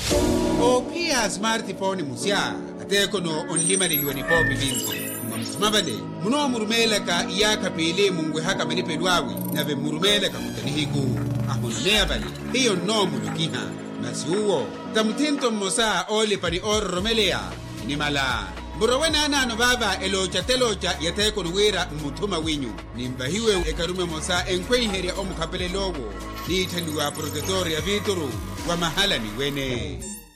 O pia smartphone musya ateko no onlima liliwani po bilinzi mamsumabale muno murumela ka iyaka pele mungwe haka manipe lwawi na ve murumela ka mutanihigu ahonea bale hiyo no mulukiha masuo tamutinto mosa ole pani or romelea ni mala Burawena na baba elocha telocha yateko nuwira mutuma winyu nimbahiwe ekarume mosa enkwe heria omukapele logo ni tanduwa protetoria vituru wa mahala ni wene